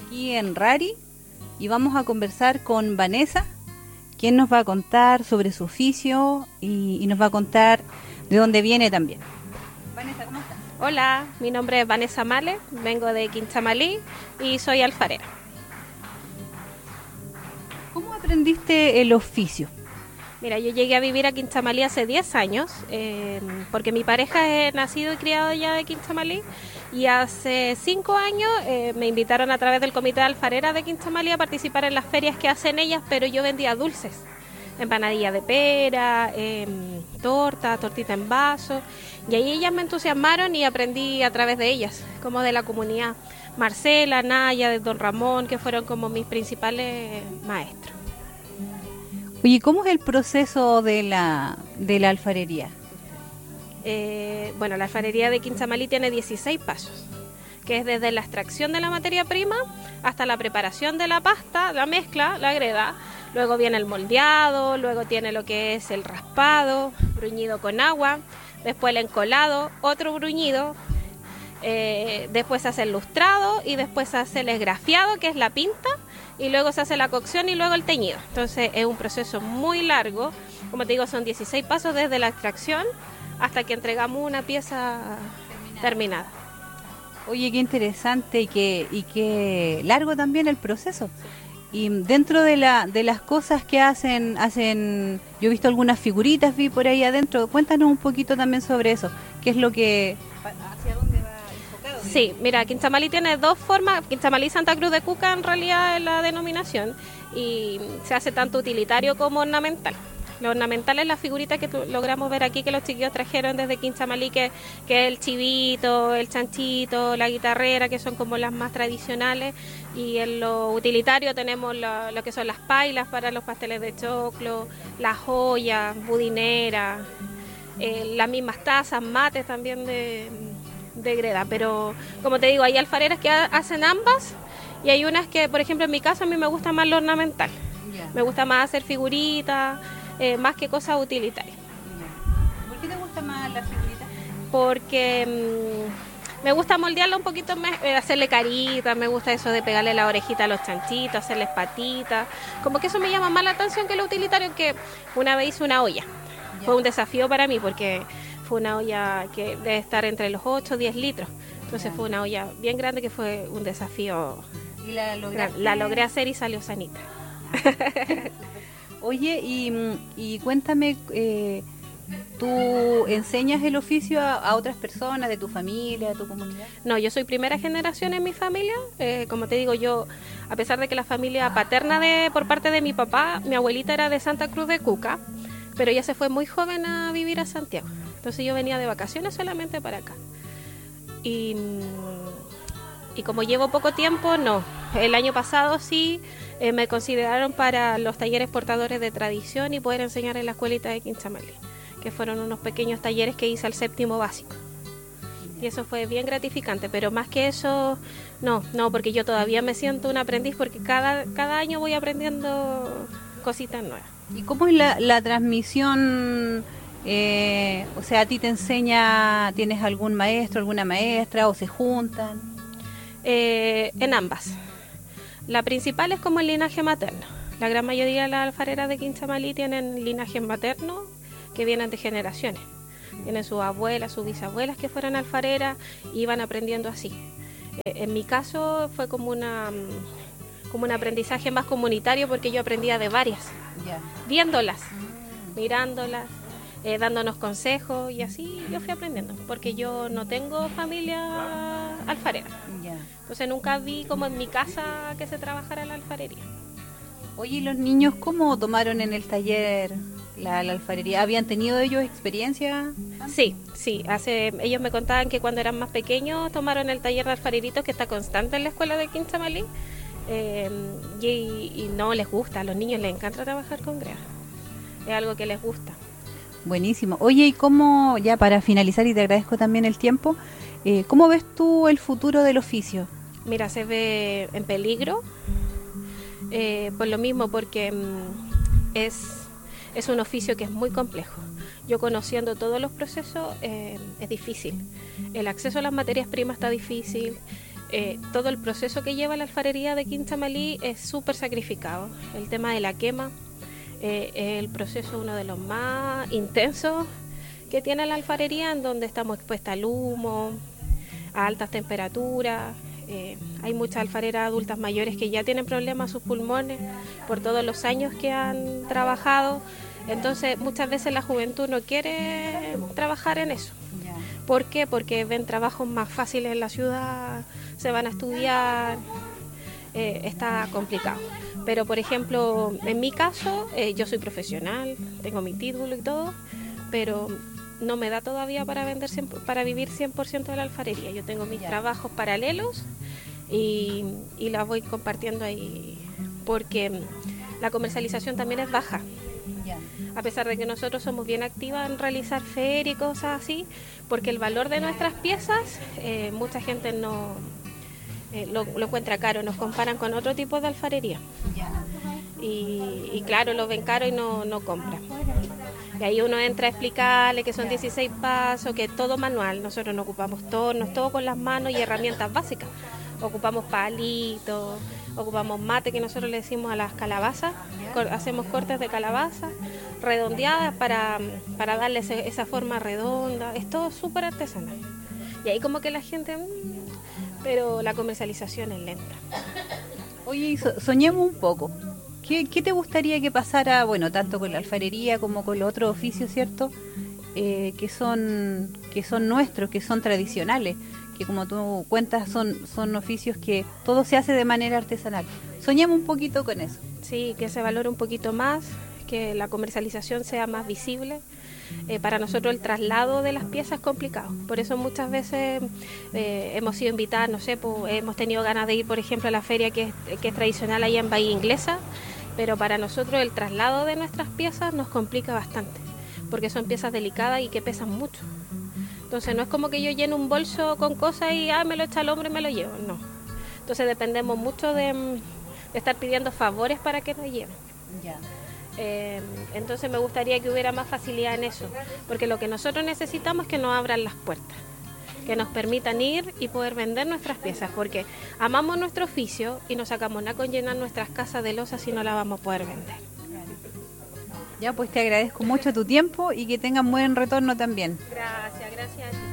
aquí en Rari y vamos a conversar con Vanessa, quien nos va a contar sobre su oficio y nos va a contar de dónde viene también. Vanessa, ¿cómo estás? Hola, mi nombre es Vanessa Male, vengo de Quinchamalí y soy alfarera. ¿Cómo aprendiste el oficio? Mira, yo llegué a vivir a Quinchamalí hace 10 años, porque mi pareja es nacido y criado ya de Quinchamalí, y hace 5 años me invitaron a través del Comité de Alfarera de Quinchamalí a participar en las ferias que hacen ellas, pero yo vendía dulces, empanadilla de pera, tortita en vaso, y ahí ellas me entusiasmaron y aprendí a través de ellas, como de la comunidad. Marcela, Naya, de Don Ramón, que fueron como mis principales maestros. Oye, ¿cómo es el proceso de la alfarería? Bueno, la alfarería de Quinchamalí tiene 16 pasos, que es desde la extracción de la materia prima hasta la preparación de la pasta, la mezcla, la greda. Luego viene el moldeado, luego tiene lo que es el raspado, bruñido con agua, después el encolado, otro bruñido, después se hace el lustrado y después se hace el esgrafiado, que es la pinta, y luego se hace la cocción y luego el teñido. Entonces es un proceso muy largo, como te digo, son 16 pasos desde la extracción hasta que entregamos una pieza terminada. Oye, qué interesante y qué largo también el proceso. Y dentro de las cosas que hacen, yo he visto algunas figuritas, vi por ahí adentro. Cuéntanos un poquito también sobre eso. ¿Qué es lo que, hacia dónde va enfocado? Sí, mira, Quinchamalí tiene dos formas. Quinchamalí y Santa Cruz de Cuca en realidad es la denominación, y se hace tanto utilitario como ornamental. Lo ornamental es la figurita que logramos ver aquí, que los chiquillos trajeron desde Quinchamalí, que es el chivito, el chanchito, la guitarrera, que son como las más tradicionales. Y en lo utilitario tenemos lo que son las pailas para los pasteles de choclo, las joyas, budineras, las mismas tazas, mates también de greda. Pero como te digo, hay alfareras que hacen ambas, y hay unas que, por ejemplo, en mi caso a mí me gusta más lo ornamental. Yeah. Me gusta más hacer figuritas, más que cosas utilitarias. ¿Por qué te gusta más la figurita? Porque me gusta moldearla un poquito más, hacerle caritas, me gusta eso de pegarle la orejita a los chanchitos, hacerles patitas. Como que eso me llama más la atención que lo utilitario, que una vez hice una olla. Ya. Fue un desafío para mí porque fue una olla que debe estar entre los 8 o 10 litros. Entonces ya. Fue una olla bien grande que fue un desafío. ¿Y la logré hacer y salió sanita? Oye, y cuéntame, ¿tú enseñas el oficio a otras personas de tu familia, de tu comunidad? No, yo soy primera generación en mi familia. Como te digo, yo, a pesar de que la familia paterna por parte de mi papá, mi abuelita era de Santa Cruz de Cuca, pero ella se fue muy joven a vivir a Santiago. Entonces yo venía de vacaciones solamente para acá. Y como llevo poco tiempo, no. El año pasado sí me consideraron para los talleres portadores de tradición y poder enseñar en la escuelita de Quinchamalí, que fueron unos pequeños talleres que hice al 7º básico. Y eso fue bien gratificante, pero más que eso, no, porque yo todavía me siento un aprendiz, porque cada año voy aprendiendo cositas nuevas. ¿Y cómo es la transmisión? O sea, ¿a ti te enseña, tienes algún maestro, alguna maestra, o se juntan? En ambas. La principal es como el linaje materno. La gran mayoría de las alfareras de Quinchamalí tienen linajes maternos que vienen de generaciones. Tienen sus abuelas, sus bisabuelas que fueron alfareras y iban aprendiendo así. En mi caso fue como un aprendizaje más comunitario, porque yo aprendía de varias, viéndolas, mirándolas, dándonos consejos, y así yo fui aprendiendo, porque yo no tengo familia alfarera. Entonces nunca vi como en mi casa que se trabajara la alfarería. Oye, ¿y los niños cómo tomaron en el taller la alfarería? ¿Habían tenido ellos experiencia? Sí. Ellos me contaban que cuando eran más pequeños tomaron el taller de alfareritos, que está constante en la escuela de Quinchamalí, y no les gusta, a los niños les encanta trabajar con greda. Es algo que les gusta. Buenísimo. Oye, ¿y cómo, ya para finalizar, y te agradezco también el tiempo, cómo ves tú el futuro del oficio? Mira, se ve en peligro, por lo mismo, porque es un oficio que es muy complejo. Yo, conociendo todos los procesos, es difícil. El acceso a las materias primas está difícil, todo el proceso que lleva la alfarería de Quinchamalí es súper sacrificado. El tema de la quema es el proceso uno de los más intensos que tiene la alfarería, en donde estamos expuestas al humo, a altas temperaturas. Hay muchas alfareras adultas mayores que ya tienen problemas a sus pulmones por todos los años que han trabajado. Entonces muchas veces la juventud no quiere trabajar en eso. ¿Por qué? Porque ven trabajos más fáciles en la ciudad, se van a estudiar, está complicado. Pero por ejemplo, en mi caso, yo soy profesional, tengo mi título y todo, pero no me da todavía para vivir 100% de la alfarería. Yo tengo mis trabajos paralelos y la voy compartiendo ahí, porque la comercialización también es baja. A pesar de que nosotros somos bien activas en realizar ferias y cosas así, porque el valor de nuestras piezas, mucha gente no lo encuentra caro, nos comparan con otro tipo de alfarería. Y claro, lo ven caro y no compran. Y ahí uno entra a explicarle que son 16 pasos, que es todo manual. Nosotros no ocupamos tornos, todo con las manos y herramientas básicas. Ocupamos palitos, ocupamos mate, que nosotros le decimos a las calabazas. Hacemos cortes de calabaza redondeadas para darle esa forma redonda. Es todo súper artesanal. Y ahí como que la gente... pero la comercialización es lenta. Oye, soñemos un poco. ¿Qué te gustaría que pasara, bueno, tanto con la alfarería como con los otros oficios, ¿cierto? Que son nuestros, que son tradicionales, que como tú cuentas son oficios que todo se hace de manera artesanal. Soñemos un poquito con eso. Sí, que se valore un poquito más, que la comercialización sea más visible. Para nosotros el traslado de las piezas es complicado, por eso muchas veces hemos sido invitadas, no sé, hemos tenido ganas de ir, por ejemplo, a la feria que es tradicional allá en Bahía Inglesa, pero para nosotros el traslado de nuestras piezas nos complica bastante, porque son piezas delicadas y que pesan mucho. Entonces no es como que yo lleno un bolso con cosas y me lo echa al hombro y me lo llevo, no. Entonces dependemos mucho de estar pidiendo favores para que nos lleven. Entonces me gustaría que hubiera más facilidad en eso, porque lo que nosotros necesitamos es que nos abran las puertas, que nos permitan ir y poder vender nuestras piezas, porque amamos nuestro oficio y no sacamos nada con llenar nuestras casas de losas si no la vamos a poder vender. Ya, pues te agradezco mucho tu tiempo y que tengan buen retorno también. Gracias a ti.